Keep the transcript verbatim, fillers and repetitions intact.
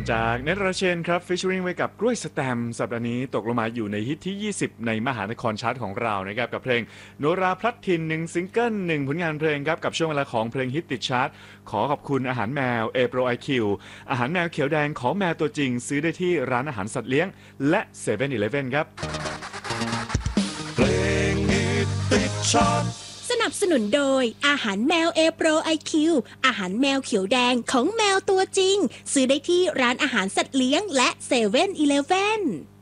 จากเนตรเชนครับฟิชเชอริงไว้กับกล้วยสแตมสัปดาห์นี้ตกลงมาอยู่ในฮิตที่ยี่สิบในมหานครชาร์ตของเรานะครับกับเพลงโนราพลัดถิ่นหนึ่งซิงเกิลหนึ่งผลงานเพลงครับกับช่วงเวลาของเพลงฮิตติดชาร์ตขอขอบคุณอาหารแมว A Pro ไอ คิว อาหารแมวเขียวแดงของแมวตัวจริงซื้อได้ที่ร้านอาหารสัตว์เลี้ยงและเซเว่นอีเลฟเว่นครับเพลงฮิตติดชาร์ตสนับสนุนโดยอาหารแมว A Pro ไอ คิว อาหารแมวเขียวแดงของแมวตัวจริงซื้อได้ที่ร้านอาหารสัตว์เลี้ยงและเซเว่นอีเลฟเว่น